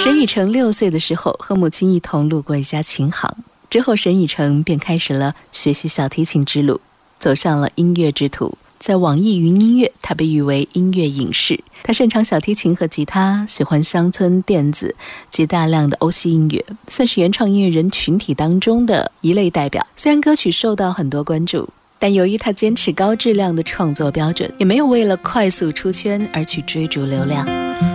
沈以诚6岁的时候和母亲一同路过一家琴行，之后沈以诚便开始了学习小提琴之路，走上了音乐之途。在网易云音乐，他被誉为音乐隐士。他擅长小提琴和吉他，喜欢乡村电子及大量的欧系音乐，算是原创音乐人群体当中的一类代表。虽然歌曲受到很多关注，但由于他坚持高质量的创作标准，也没有为了快速出圈而去追逐流量。